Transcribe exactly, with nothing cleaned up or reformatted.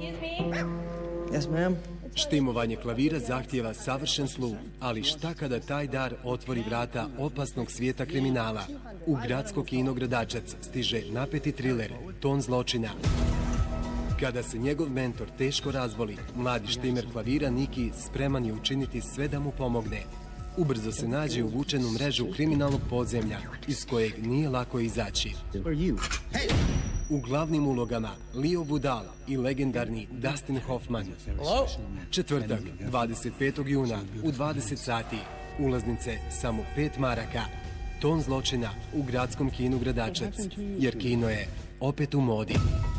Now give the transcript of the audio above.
Yes, ma'am. Štimovanje klavira zahtijeva savršen sluh, ali šta kada taj dar otvori vrata opasnog svijeta kriminala? U gradsko kino Gradačac stiže napeti triler Ton zločina. Kada se njegov mentor teško razboli, mladi štimer klavira Niki spreman je učiniti sve da mu pomogne. Ubrzo se nađe uvučen u mrežu kriminalnog podzemlja, iz kojeg nije lako izaći. U glavnim ulogama Leo Budal i legendarni Dustin Hoffman. Četvrtak, dvadeset petog juna u dvadeset sati. Ulaznice samo pet maraka. Ton zločina u gradskom kinu Gradačac, jer kino je opet u modi.